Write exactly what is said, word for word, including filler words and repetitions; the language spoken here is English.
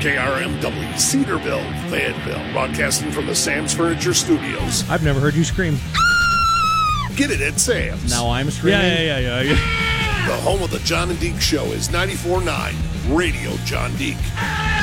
K R M W, Cedarville, Fayetteville, broadcasting from the Sam's Furniture Studios. I've never heard you scream. Get it at Sam's. Now I'm screaming. Yeah, yeah, yeah, yeah. yeah. The home of the John and Deke Show is ninety-four point nine Radio John Deke.